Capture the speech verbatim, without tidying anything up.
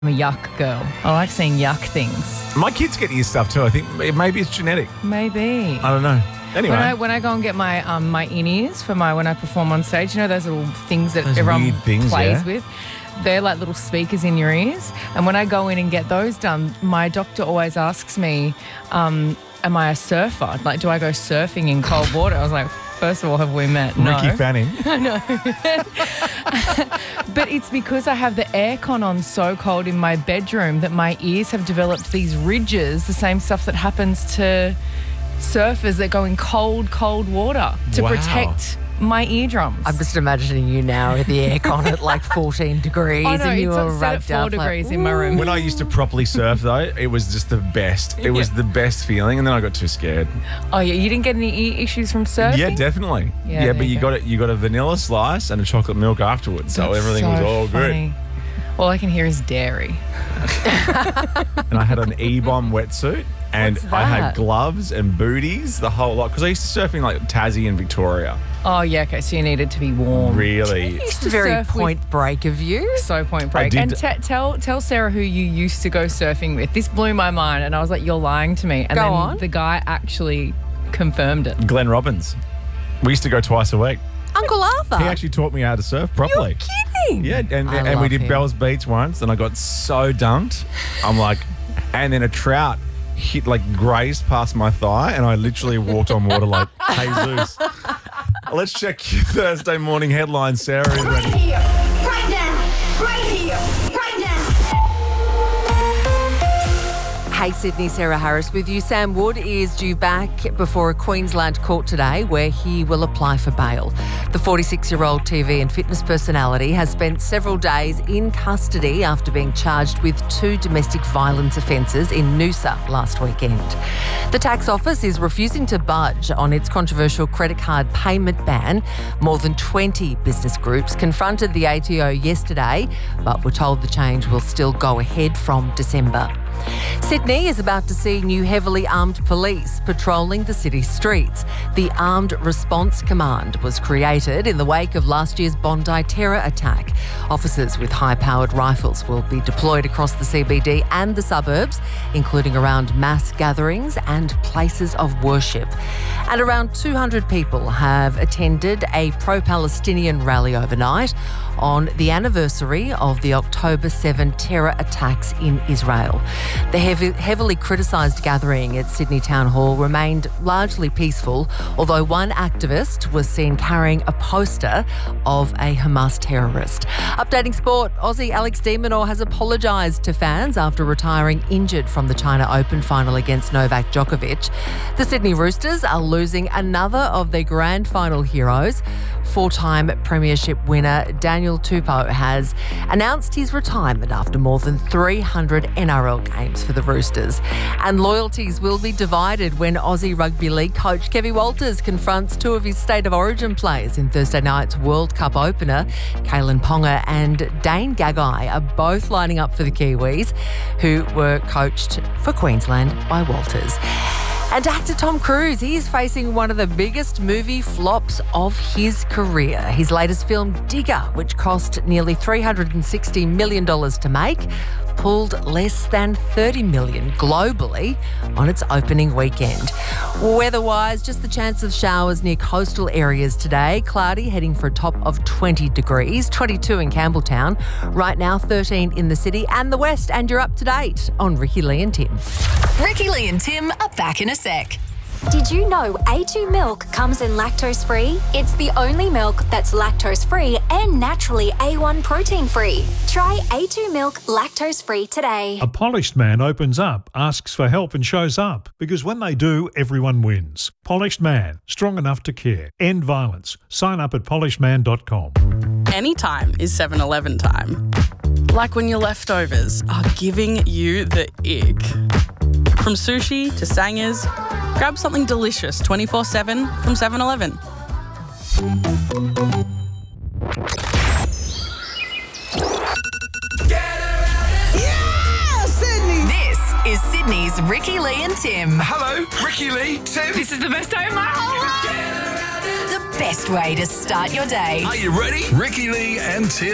I'm a yuck girl. I like seeing yuck things. My kids get ear stuff too. I think maybe it's genetic. Maybe. I don't know. Anyway. When I, when I go and get my um, my in-ears for my when I perform on stage, you know those little things that Those everyone weird things, plays yeah. with? They're like little speakers in your ears. And when I go in and get those done, my doctor always asks me, um, am I a surfer? Like, do I go surfing in cold water? I was like, first of all, have we met? No. Ricky Fanning. I know. But it's because I have the aircon on so cold in my bedroom that my ears have developed these ridges, the same stuff that happens to surfers that go in cold, cold water to Wow. protect my eardrums. I'm just imagining you now with the aircon at like fourteen degrees I know, and you it's were set at rubbed four up. degrees like, in my room. When I used to properly surf though, it was just the best. It was Yeah. the best feeling, and then I got too scared. Oh yeah, you didn't get any ear issues from surfing? Yeah, definitely. Yeah, Yeah, there but you you go. got it. You got a vanilla slice and a chocolate milk afterwards, so That's everything so was all funny. All I can hear is dairy. good. And I had an E-bomb wetsuit, and What's I had that? gloves and booties, the whole lot. Because I used to surfing like Tassie and Victoria. Oh yeah, okay, so you needed to be warm. Really. used It's to very surf with- point break of you. So point break. did- And te- tell tell Sarah who you used to go surfing with. This blew my mind, and I was like, "You're lying to me." And Go then on. the guy actually confirmed it. Glenn Robbins. We used to go twice a week. Uncle Arthur. He actually taught me how to surf properly. You're kidding. Yeah, and, I and we love did him. Bells Beach once, and I got so dunked. I'm like, and then a trout hit, like, grazed past my thigh, and I literally walked on water like Jesus. Let's check your Thursday morning headlines. Sarah is Right ready. here, right now, right here, right now. Hey Sydney, Sarah Harris with you. Sam Wood is due back before a Queensland court today where he will apply for bail. The forty-six-year-old T V and fitness personality has spent several days in custody after being charged with two domestic violence offences in Noosa last weekend. The tax office is refusing to budge on its controversial credit card payment ban. More than twenty business groups confronted the A T O yesterday, but were told the change will still go ahead from December. Sydney is about to see new heavily armed police patrolling the city's streets. The Armed Response Command was created in the wake of last year's Bondi terror attack. Officers with high-powered rifles will be deployed across the C B D and the suburbs, including around mass gatherings and places of worship. And around two hundred people have attended a pro-Palestinian rally overnight on the anniversary of the October seventh terror attacks in Israel. The heavy, heavily criticised gathering at Sydney Town Hall remained largely peaceful, although one activist was seen carrying a poster of a Hamas terrorist. Updating sport, Aussie Alex de Minaur has apologised to fans after retiring injured from the China Open final against Novak Djokovic. The Sydney Roosters are losing another of their grand final heroes. Four-time premiership winner Daniel Tupou has announced his retirement after more than three hundred N R L games for the Roosters. And loyalties will be divided when Aussie Rugby League coach Kevin Walters confronts two of his State of Origin players in Thursday night's World Cup opener. Kalen Ponga and Dane Gagai are both lining up for the Kiwis, who were coached for Queensland by Walters. And actor Tom Cruise, he is facing one of the biggest movie flops of his career. His latest film, Digger, which cost nearly three hundred sixty million dollars to make, pulled less than thirty million dollars globally on its opening weekend. Weather-wise, just the chance of showers near coastal areas today. Cloudy, heading for a top of twenty degrees, twenty-two in Campbelltown. Right now, thirteen in the city and the west. And you're up to date on Ricky Lee and Tim. Ricky Lee and Tim are back in a sec. Did you know A two milk comes in lactose-free? It's the only milk that's lactose-free and naturally A one protein-free. Try A two milk lactose-free today. A polished man opens up, asks for help and shows up. Because when they do, everyone wins. Polished Man, strong enough to care. End violence. Sign up at polished man dot com. Anytime is seven eleven time. Like when your leftovers are giving you the ick. From sushi to sangers, grab something delicious twenty-four seven from seven eleven. Yeah, Sydney! This is Sydney's Ricky Lee and Tim. Hello, Ricky Lee, Tim. This is the best day of my whole life. The best way to start your day. Are you ready? Ricky Lee and Tim.